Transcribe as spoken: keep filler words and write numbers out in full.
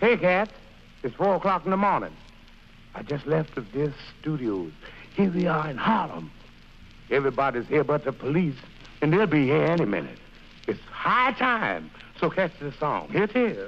Hey, Cat. It's four o'clock in the morning. I just left the This Studios. Here we are in Harlem. Everybody's here but the police, and they'll be here any minute. It's high time. So catch the song. Here it is.